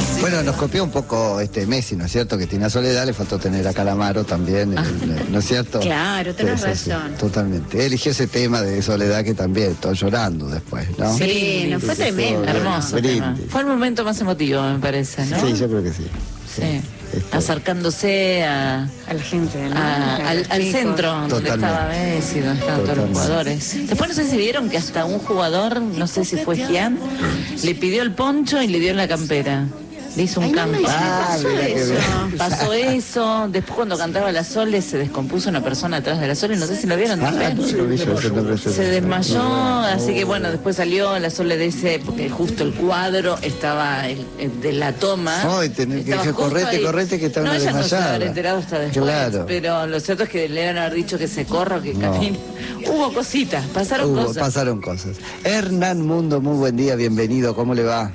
Bueno, nos copió un poco Messi, ¿no es cierto? Que tiene a Soledad, le faltó tener a Calamaro también, ¿no es cierto? Claro, tenés razón. Sí, totalmente. Él eligió ese tema de Soledad que también, todo llorando después, ¿no? Sí, nos fue tremendo. Hermoso tema. Fue el momento más emotivo, me parece, ¿no? Sí, yo creo que sí. Sí. Acercándose a la gente, ¿no? al centro donde estaba Messi, donde estaban todos los jugadores. Después no sé si vieron que hasta un jugador, no sé si fue Gian, le pidió el poncho y le dio la campera. Le hizo un cambio. Pasó eso. Después cuando cantaba La Sole se descompuso una persona atrás de La Sole, no sé si lo vieron también. Se desmayó, así que bueno, después salió La Sole de ese, porque justo el cuadro estaba de la toma. Correte que estaba desmayada. No, ella no se desmayada. enterado hasta después. Claro. Pero lo cierto es que le iban a haber dicho que se corra, que camine. Hubo cositas, pasaron cosas. Hernán Mundo, muy buen día, bienvenido, ¿cómo le va?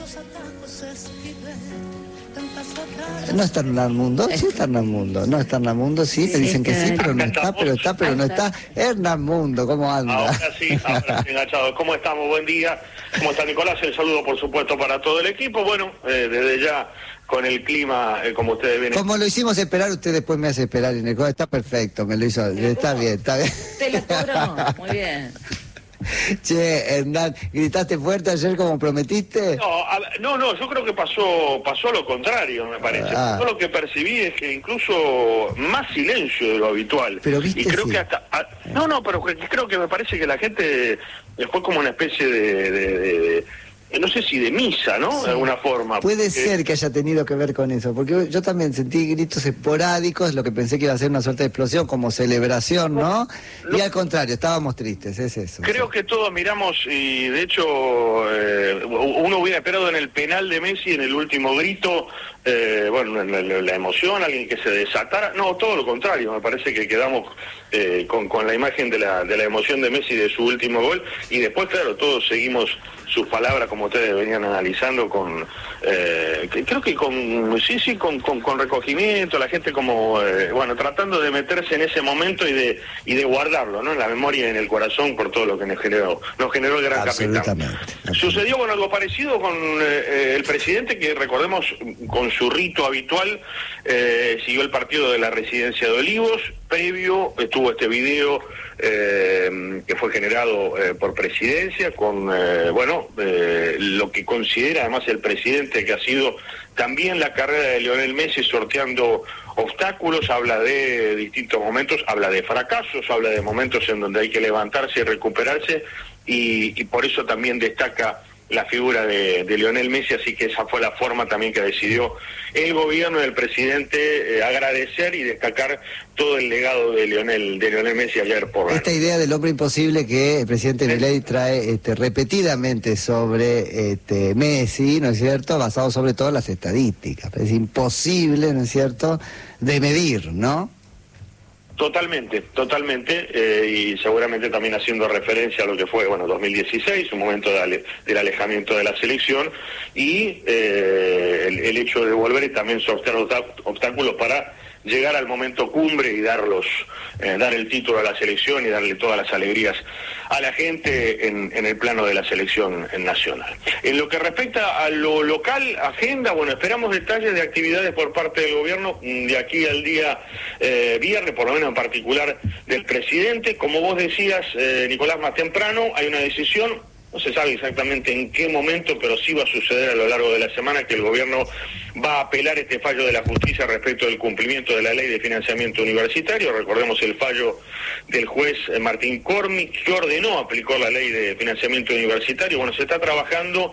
No está Hernán Mundo, sí está Hernán Mundo, no está Hernán Mundo, sí, me dicen que sí, pero no está, pero no está. Hernán Mundo, ¿cómo anda? Ahora sí, enganchado. ¿Cómo estamos? Buen día. ¿Cómo está Nicolás? El saludo, por supuesto, para todo el equipo. Bueno, desde ya con el clima, como ustedes ven. Como lo hicimos esperar, usted después me hace esperar, Nicolás. Está perfecto, me lo hizo, está bien. Te lo cobró, muy bien. Che, Hernán, ¿gritaste fuerte ayer como prometiste? No, yo creo que pasó lo contrario, me parece. Yo lo que percibí es que incluso más silencio de lo habitual. Pero viste, y creo que hasta... pero creo que me parece que la gente fue como una especie de no sé si de misa, ¿no? Sí. De alguna forma. Puede ser que haya tenido que ver con eso, porque yo también sentí gritos esporádicos, lo que pensé que iba a ser una suerte de explosión, como celebración, ¿no? Y al contrario, estábamos tristes, es eso. Creo que todos miramos, y de hecho, uno hubiera esperado en el penal de Messi, en el último grito, la emoción, alguien que se desatara. No, todo lo contrario, me parece que quedamos con la imagen de la emoción de Messi de su último gol, y después, claro, todos seguimos sus palabras, como ustedes venían analizando, creo que con recogimiento, la gente como, tratando de meterse en ese momento y de guardarlo, ¿no? En la memoria y en el corazón por todo lo que nos generó el gran capitán. Sucedió con algo parecido con el presidente, que recordemos, con su rito habitual, siguió el partido de la Residencia de Olivos. Previo estuvo este video que fue generado por Presidencia con lo que considera además el presidente que ha sido también la carrera de Lionel Messi, sorteando obstáculos. Habla de distintos momentos, habla de fracasos, habla de momentos en donde hay que levantarse y recuperarse, y por eso también destaca la figura de Lionel Messi, así que esa fue la forma también que decidió el gobierno del presidente agradecer y destacar todo el legado de Lionel Messi ayer por esta idea del hombre imposible que el presidente Milei trae repetidamente sobre Messi, ¿no es cierto?, basado sobre todo en las estadísticas. Es imposible, ¿no es cierto?, de medir, ¿no? Totalmente, y seguramente también haciendo referencia a lo que fue, 2016, un momento del alejamiento de la selección, y el hecho de volver y también sortear obstáculos para llegar al momento cumbre y dar el título a la selección y darle todas las alegrías a la gente en el plano de la selección nacional. En lo que respecta a lo local, agenda, esperamos detalles de actividades por parte del gobierno de aquí al día viernes, por lo menos en particular del presidente. Como vos decías, Nicolás, más temprano hay una decisión. No se sabe exactamente en qué momento, pero sí va a suceder a lo largo de la semana que el gobierno va a apelar este fallo de la justicia respecto del cumplimiento de la ley de financiamiento universitario. Recordemos el fallo del juez Martín Cormick, que ordenó aplicar la ley de financiamiento universitario. Se está trabajando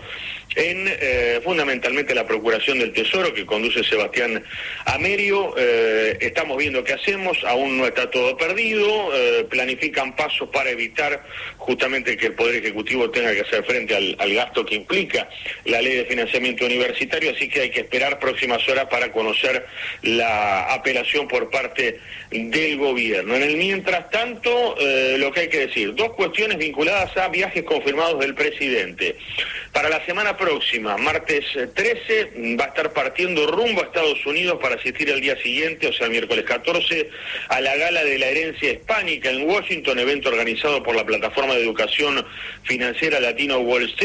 en fundamentalmente la Procuración del Tesoro, que conduce Sebastián Amerio. Estamos viendo qué hacemos, aún no está todo perdido. Planifican pasos para evitar justamente que el Poder Ejecutivo tenga que hacer frente al gasto que implica la ley de financiamiento universitario, así que hay que esperar próximas horas para conocer la apelación por parte del gobierno. En el mientras tanto, lo que hay que decir, dos cuestiones vinculadas a viajes confirmados del presidente. Para la semana próxima, martes 13, va a estar partiendo rumbo a Estados Unidos para asistir al día siguiente, o sea, el miércoles 14, a la Gala de la Herencia Hispánica en Washington, evento organizado por la Plataforma de Educación Financiera Latino Wall Street.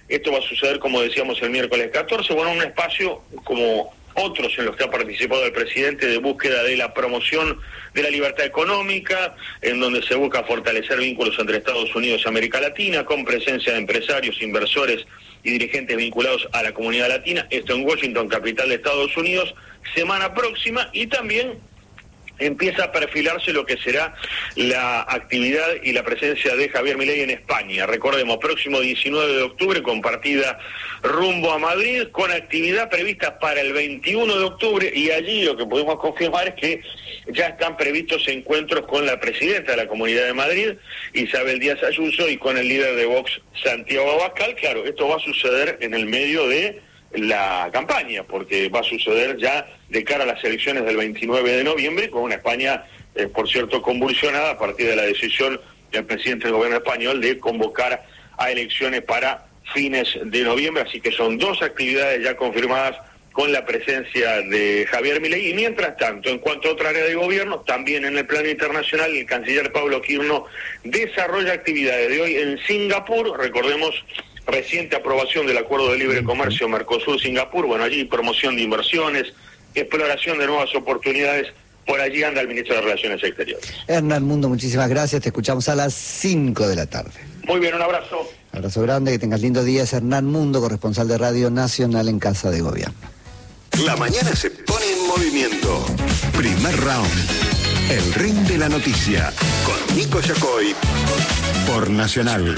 Esto va a suceder, como decíamos, el miércoles 14, bueno, un espacio como otros en los que ha participado el presidente de búsqueda de la promoción de la libertad económica, en donde se busca fortalecer vínculos entre Estados Unidos y América Latina, con presencia de empresarios, inversores y dirigentes vinculados a la comunidad latina, esto en Washington, capital de Estados Unidos, semana próxima, y también empieza a perfilarse lo que será la actividad y la presencia de Javier Milei en España. Recordemos, próximo 19 de octubre, con partida rumbo a Madrid, con actividad prevista para el 21 de octubre, y allí lo que podemos confirmar es que ya están previstos encuentros con la presidenta de la Comunidad de Madrid, Isabel Díaz Ayuso, y con el líder de Vox, Santiago Abascal. Claro, esto va a suceder en el medio de la campaña, porque va a suceder ya de cara a las elecciones del 29 de noviembre, con una España, por cierto, convulsionada a partir de la decisión del presidente del gobierno español de convocar a elecciones para fines de noviembre. Así que son dos actividades ya confirmadas con la presencia de Javier Milei. Y mientras tanto, en cuanto a otra área de gobierno, también en el plano internacional, el canciller Pablo Quirno desarrolla actividades de hoy en Singapur. Recordemos, reciente aprobación del Acuerdo de Libre Comercio Mercosur-Singapur, bueno, allí promoción de inversiones, exploración de nuevas oportunidades, por allí anda el ministro de Relaciones Exteriores. Hernán Mundo, muchísimas gracias, te escuchamos a las 5 de la tarde. Muy bien, un abrazo. Abrazo grande, que tengas lindo día. Es Hernán Mundo, corresponsal de Radio Nacional en Casa de Gobierno. La mañana se pone en movimiento. Primer round. El ring de la noticia. Con Nico Yacoy. Por Nacional.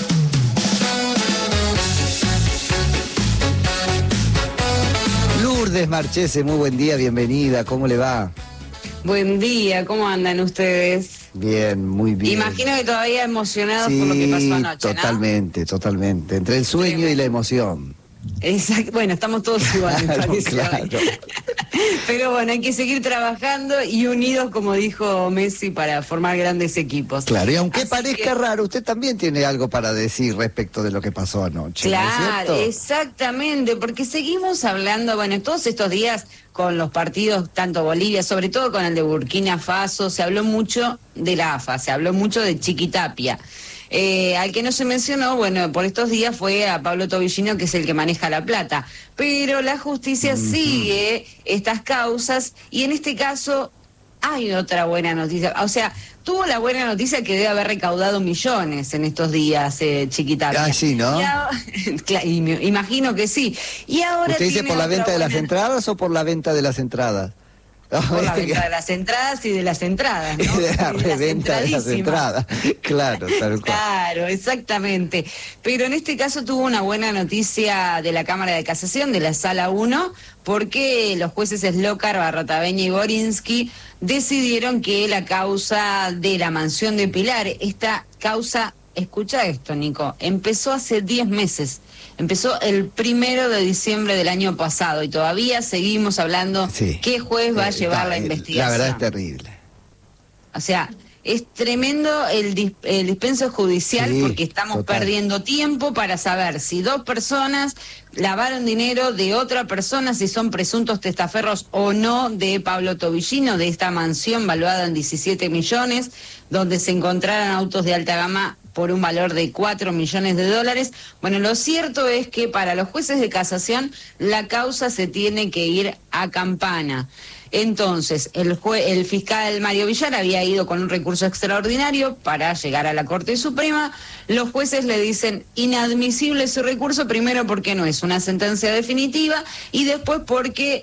Lourdes Marchese, muy buen día, bienvenida, ¿cómo le va? Buen día, ¿cómo andan ustedes? Bien, muy bien. Imagino que todavía emocionados Sí, por lo que pasó anoche, totalmente, totalmente, entre el sueño y la emoción. Exacto, bueno, estamos todos iguales, me parece. Claro. Pero bueno, hay que seguir trabajando y unidos, como dijo Messi, para formar grandes equipos. Claro, y aunque Así parezca raro, usted también tiene algo para decir respecto de lo que pasó anoche. Claro, ¿no es cierto? exactamente, porque seguimos hablando, bueno, todos estos días con los partidos, tanto Bolivia, sobre todo con el de Burkina Faso, se habló mucho de la AFA, se habló mucho de Chiquitapia. Al que no se mencionó, bueno, por estos días fue a Pablo Tobillino, que es el que maneja la plata. Pero la justicia sigue estas causas y en este caso hay otra buena noticia. O sea, tuvo la buena noticia que debe haber recaudado millones en estos días, Chiquitapia. Ah, sí, ¿no? Imagino que sí. Y ahora ¿Usted dice por la venta de las entradas o por la venta de las entradas? Por la venta de las entradas y de las entradas, ¿no? De la reventa de las entradas, claro, tal cual. Claro, exactamente. Pero en este caso tuvo una buena noticia de la Cámara de Casación, de la Sala 1, porque los jueces Slokar, Barrotaveña y Borinsky decidieron que la causa de la mansión de Pilar, esta causa, escucha esto, Nico, empezó hace 10 meses. Empezó el 1 de diciembre del año pasado y todavía seguimos hablando qué juez va a llevar la investigación. La verdad es terrible. O sea, es tremendo el dispenso judicial porque estamos perdiendo tiempo para saber si dos personas lavaron dinero de otra persona, si son presuntos testaferros o no de Pablo Tobillino, de esta mansión valuada en 17 millones, donde se encontraron autos de alta gama por un valor de 4 millones de dólares. Bueno, lo cierto es que para los jueces de casación la causa se tiene que ir a Campana. Entonces, el fiscal Mario Villar había ido con un recurso extraordinario para llegar a la Corte Suprema. Los jueces le dicen inadmisible su recurso, primero porque no es una sentencia definitiva y después porque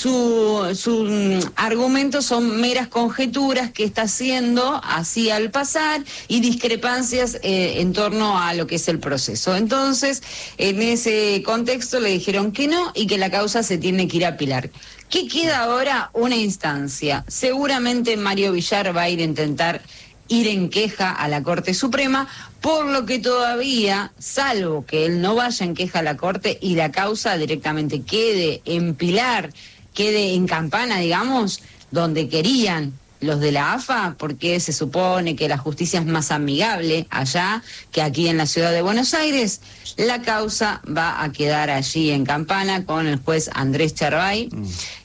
su argumento son meras conjeturas que está haciendo así al pasar y discrepancias en torno a lo que es el proceso. Entonces, en ese contexto le dijeron que no y que la causa se tiene que ir a Pilar. ¿Qué queda ahora? Una instancia. Seguramente Mario Villar va a ir a intentar ir en queja a la Corte Suprema, por lo que todavía, salvo que él no vaya en queja a la Corte y la causa directamente quede en Pilar, quede en Campana, digamos, donde querían los de la AFA, porque se supone que la justicia es más amigable allá que aquí en la ciudad de Buenos Aires, la causa va a quedar allí en Campana con el juez Andrés Charbay.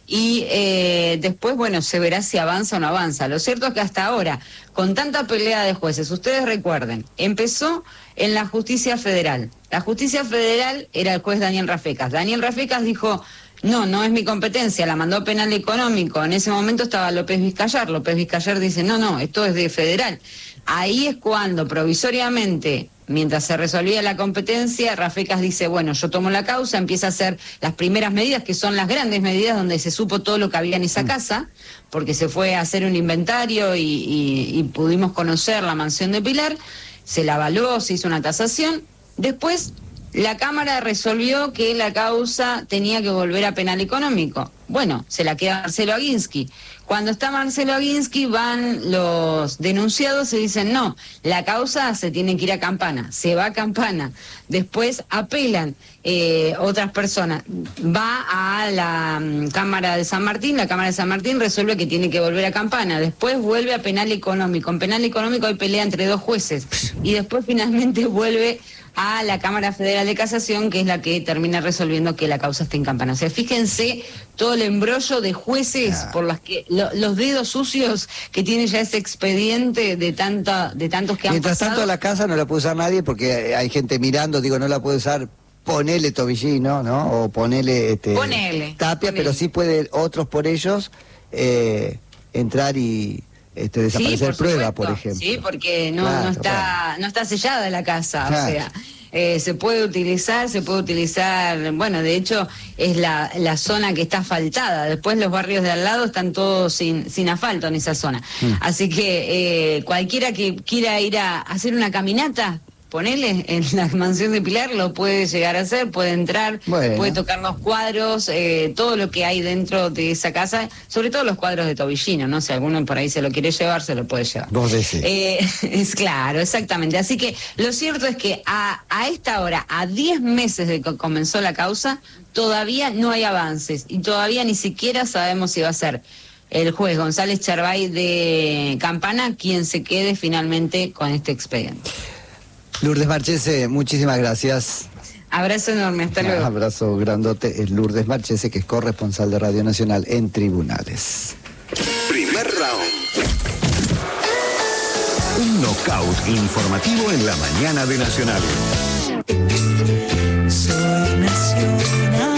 y después, bueno, se verá si avanza o no avanza. Lo cierto es que hasta ahora, con tanta pelea de jueces, ustedes recuerden, empezó en la Justicia Federal. La Justicia Federal era el juez Daniel Rafecas. Daniel Rafecas dijo, no es mi competencia, la mandó a penal económico. En ese momento estaba López Vizcayar. López Vizcayar dice, no, esto es de federal. Ahí es cuando provisoriamente, mientras se resolvía la competencia, Rafecas dice, bueno, yo tomo la causa, empieza a hacer las primeras medidas, que son las grandes medidas donde se supo todo lo que había en esa casa, porque se fue a hacer un inventario y pudimos conocer la mansión de Pilar, se la avaló, se hizo una tasación. Después la Cámara resolvió que la causa tenía que volver a penal económico. Bueno, se la queda Marcelo Aguinsky. Cuando está Marcelo Aguinsky, van los denunciados y dicen, no, la causa se tiene que ir a Campana, se va a Campana. Después apelan otras personas, va a la Cámara de San Martín, la Cámara de San Martín resuelve que tiene que volver a Campana, después vuelve a penal económico. En penal económico hay pelea entre dos jueces y después finalmente vuelve a la Cámara Federal de Casación, que es la que termina resolviendo que la causa esté en Campana. O sea, fíjense todo el embrollo de jueces por las que los dedos sucios que tiene ya ese expediente de tantos que han pasado. Mientras tanto la casa no la puede usar nadie porque hay gente mirando, no la puede usar. Ponele Tobillino, ¿no? O ponele Tapia, pero sí puede otros por ellos entrar y desaparecer prueba, por ejemplo. Sí, porque no está sellada la casa, claro. O sea, se puede utilizar, bueno, de hecho es la zona que está asfaltada, después los barrios de al lado están todos sin asfalto en esa zona. Así que cualquiera que quiera ir a hacer una caminata, ponele, en la mansión de Pilar lo puede llegar a hacer, puede entrar, puede tocar los cuadros, todo lo que hay dentro de esa casa, sobre todo los cuadros de Tobillino, ¿no? Si alguno por ahí se lo quiere llevar, se lo puede llevar. Vos decís. Es claro, exactamente. Así que lo cierto es que a esta hora, a 10 meses de que comenzó la causa, todavía no hay avances y todavía ni siquiera sabemos si va a ser el juez González Charbay de Campana quien se quede finalmente con este expediente. Lourdes Marchese, muchísimas gracias. Abrazo enorme, hasta luego. Abrazo grandote. Es Lourdes Marchese, que es corresponsal de Radio Nacional en tribunales. Primer round. Un knockout informativo en la mañana de Nacional. Soy nacional.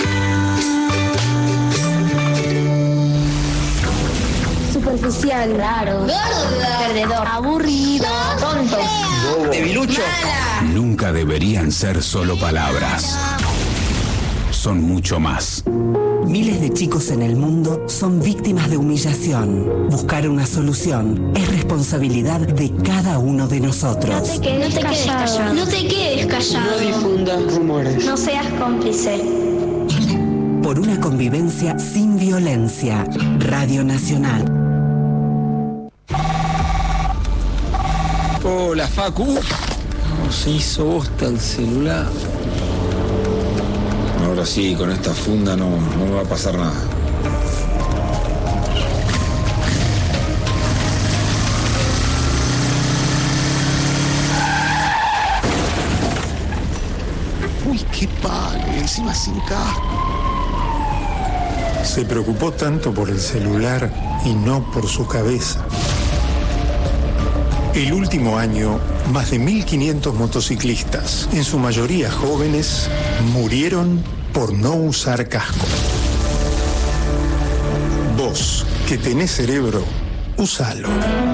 Superficial, raro, gordo, perdedor, aburrido, tonto, debilucho. Nunca deberían ser solo palabras. Son mucho más. Miles de chicos en el mundo son víctimas de humillación. Buscar una solución es responsabilidad de cada uno de nosotros. No te quedes callado. No te quedes callado. No difundas rumores. No seas cómplice. Por una convivencia sin violencia. Radio Nacional. Hola, Facu. No, se hizo bosta el celular. Ahora sí, con esta funda no me va a pasar nada. Uy, qué palo, encima sin casco. Se preocupó tanto por el celular y no por su cabeza. El último año, más de 1.500 motociclistas, en su mayoría jóvenes, murieron por no usar casco. Vos, que tenés cerebro, úsalo.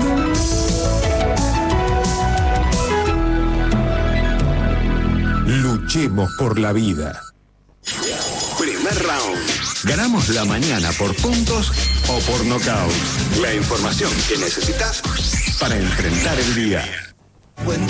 Luchemos por la vida. Primer round. Ganamos la mañana por puntos o por nocaut. La información que necesitas para enfrentar el día. Buen